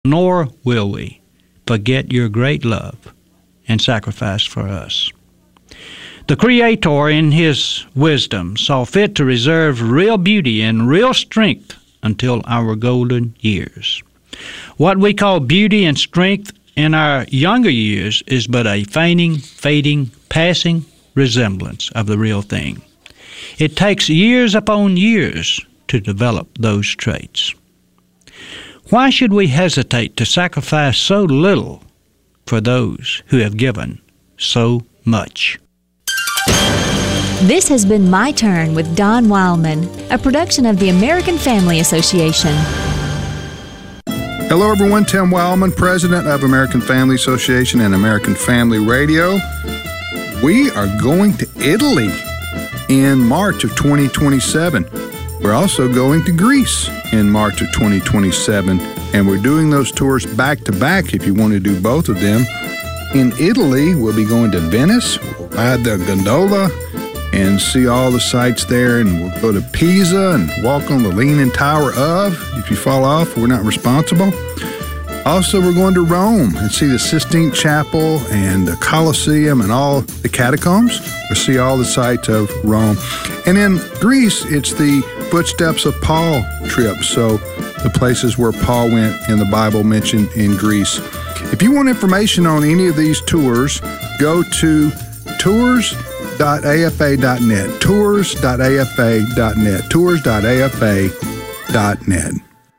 nor will we forget your great love and sacrifice for us. The Creator, in His wisdom, saw fit to reserve real beauty and real strength until our golden years. What we call beauty and strength in our younger years is but a feigning, fading, passing resemblance of the real thing. It takes years upon years to develop those traits. Why should we hesitate to sacrifice so little for those who have given so much? This has been My Turn with Don Wildman, a production of the American Family Association. Hello, everyone. Tim Wildman, president of American Family Association and American Family Radio. We are going to Italy in March of 2027. We're also going to Greece in March of 2027, and we're doing those tours back-to-back if you want to do both of them. In Italy, we'll be going to Venice, we'll ride the gondola, and see all the sights there, and we'll go to Pisa and walk on the Leaning Tower of. If you fall off, we're not responsible. Also, we're going to Rome and see the Sistine Chapel and the Colosseum and all the catacombs. We'll see all the sights of Rome. And in Greece, it's the Footsteps of Paul trip, so the places where Paul went in the Bible mentioned in Greece. If you want information on any of these tours, go to tours.afa.net, tours.afa.net, tours.afa.net.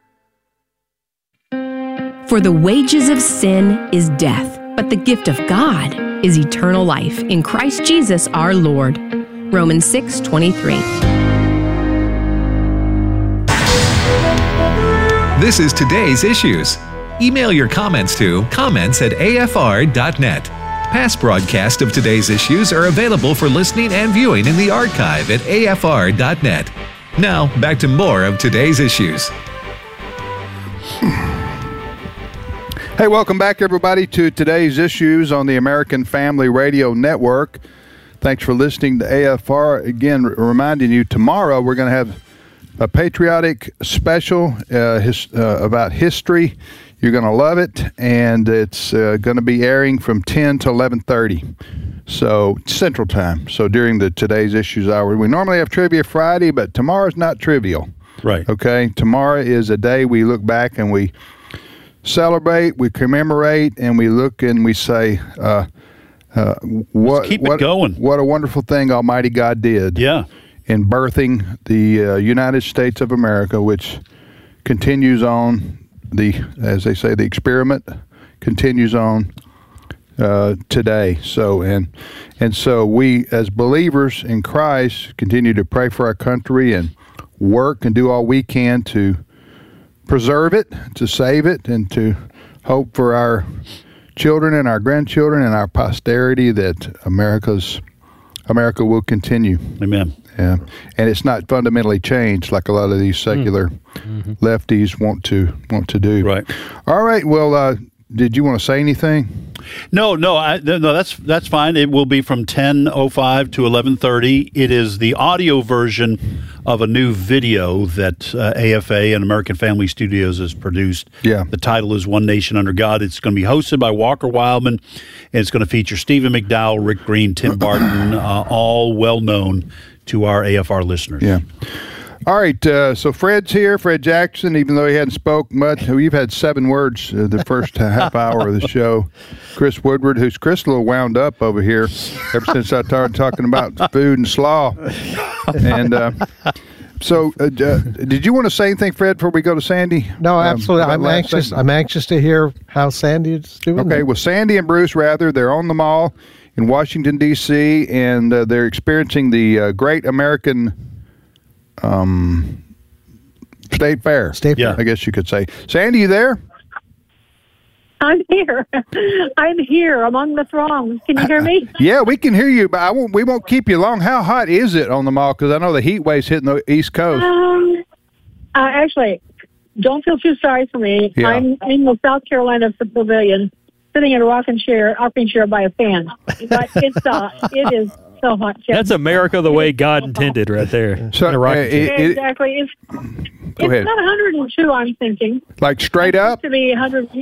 For the wages of sin is death, but the gift of God is eternal life in Christ Jesus our Lord. Romans 6:23. This is Today's Issues. Email your comments to comments@afr.net. Past broadcasts of Today's Issues are available for listening and viewing in the archive at afr.net. Now, back to more of Today's Issues. Hey, welcome back, everybody, to Today's Issues on the American Family Radio Network. Thanks for listening to AFR. Again, reminding you, tomorrow we're going to have a patriotic special about history. You're going to love it, and it's going to be airing from 10 to 11:30, so Central Time. So during the Today's Issues hour, we normally have Trivia Friday, but tomorrow's not trivial. Right. Okay? Tomorrow is a day we look back and we celebrate, we commemorate, and we look and we say, Let's keep it going. What a wonderful thing Almighty God did in birthing the United States of America, which continues on, as they say, the experiment continues on today. So and so we, as believers in Christ, continue to pray for our country and work and do all we can to preserve it, to save it, and to hope for our children and our grandchildren and our posterity that America will continue. Amen. Yeah, and it's not fundamentally changed like a lot of these secular lefties want to do. Right. All right. Well, did you want to say anything? No. That's fine. It will be from 10:05 to 11:30. It is the audio version of a new video that AFA and American Family Studios has produced. Yeah. The title is One Nation Under God. It's going to be hosted by Walker Wildman, and it's going to feature Stephen McDowell, Rick Green, Tim Barton, all well known to our AFR listeners. Yeah. All right, so Fred's here, Fred Jackson, even though he hadn't spoke much. You've had 7 words the first half hour of the show. Chris Woodward, who's Chris a little wound up over here ever since I started talking about food and slaw. And so did you want to say anything, Fred, before we go to Sandy? No, absolutely. I'm anxious to hear how Sandy is doing. Okay, well, Sandy and Bruce, rather, they're on the mall in Washington, D.C., and they're experiencing the Great American State Fair. I guess you could say. Sandy, you there? I'm here. I'm here among the throng. Can you hear me? Yeah, we can hear you, but we won't keep you long. How hot is it on the mall? Because I know the heat wave's hitting the East Coast. Actually, don't feel too sorry for me. Yeah. I'm in the South Carolina Pavilion, sitting in a rocking chair by a fan. But it is so much. That's America the way God intended right there. So, exactly. It's not 102, I'm thinking. Like straight up? To be 100.